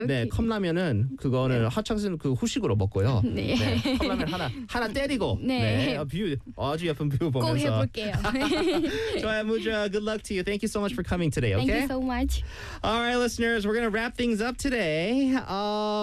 네, 컵라면은 그거는 하창스는 그 후식으로 먹고요. 네. 컵라면 하나 때리고. 네. 뷰 아주 예쁜 뷰 꼭 보면서. 해볼게요. 좋아요, 무자. Good luck to you. Thank you so much for coming today. Thank Okay. you so much. All right, listeners, we're gonna wrap things up today.